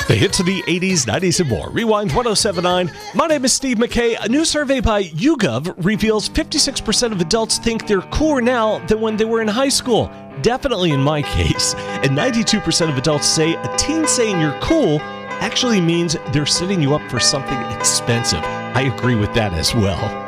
The hits of the 80s, 90s, and more. Rewind 1079. My name is Steve McKay. A new survey by YouGov reveals 56% of adults think they're cooler now than when they were in high school. Definitely in my case. And 92% of adults say a teen saying you're cool actually means they're setting you up for something expensive. I agree with that as well.